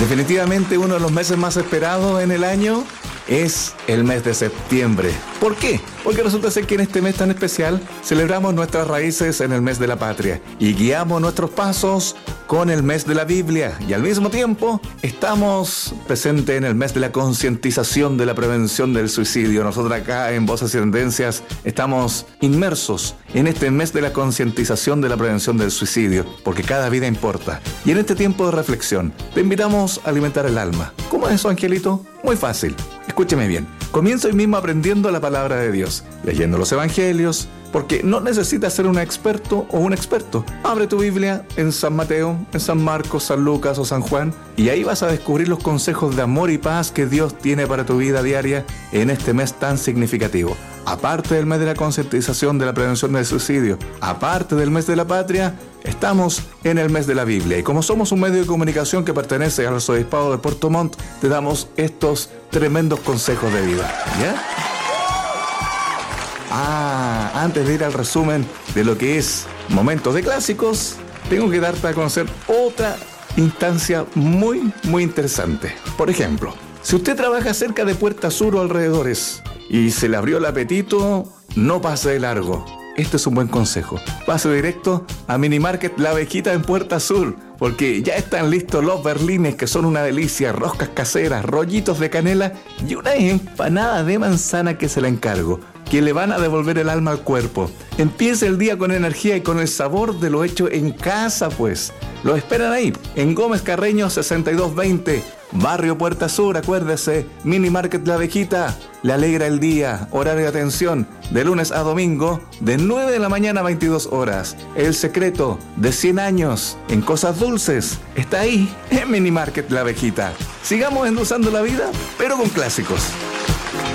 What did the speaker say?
Definitivamente uno de los meses más esperados en el año es el mes de septiembre. ¿Por qué? Porque resulta ser que en este mes tan especial celebramos nuestras raíces en el mes de la patria y guiamos nuestros pasos con el mes de la Biblia, y al mismo tiempo estamos presentes en el mes de la concientización de la prevención del suicidio. Nosotros acá en Voces y Tendencias estamos inmersos en este mes de la concientización de la prevención del suicidio, porque cada vida importa. Y en este tiempo de reflexión te invitamos a alimentar el alma. ¿Cómo es eso, Angelito? Muy fácil. Escúcheme bien. Comienza hoy mismo aprendiendo la palabra de Dios, leyendo los evangelios, porque no necesitas ser un experto o un experto. Abre tu Biblia en San Mateo, en San Marcos, San Lucas o San Juan, y ahí vas a descubrir los consejos de amor y paz que Dios tiene para tu vida diaria en este mes tan significativo. Aparte del mes de la concientización de la prevención del suicidio, aparte del mes de la patria, estamos en el mes de la Biblia. Y como somos un medio de comunicación que pertenece al Arzobispado de Puerto Montt, te damos estos tremendos consejos de vida. ¿Ya? Antes de ir al resumen de lo que es Momentos de Clásicos, tengo que darte a conocer otra instancia muy interesante. Por ejemplo, si usted trabaja cerca de Puerta Sur o alrededores y se le abrió el apetito, no pase de largo. Este es un buen consejo. Pase directo a Mini Market La Abejita en Puerta Sur, porque ya están listos los berlines, que son una delicia, roscas caseras, rollitos de canela y una empanada de manzana que se la encargo, que le van a devolver el alma al cuerpo. Empiece el día con energía y con el sabor de lo hecho en casa, pues. Lo esperan ahí, en Gómez Carreño 6220, Barrio Puerta Sur, acuérdese, Mini Market La Abejita. Le alegra el día, horario de atención, de lunes a domingo, de 9 de la mañana a 22 horas. El secreto de 100 años en cosas dulces está ahí, en Mini Market La Abejita. Sigamos endulzando la vida, pero con clásicos.